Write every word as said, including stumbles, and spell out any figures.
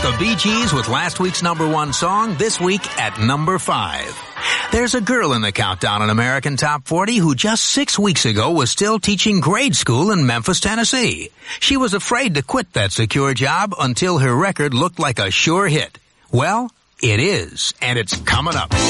The Bee Gees with last week's number one song, this week at number five. There's a girl in the countdown on American Top forty who just six weeks ago was still teaching grade school in Memphis, Tennessee. She was afraid to quit that secure job until her record looked like a sure hit. Well, it is, and it's coming up.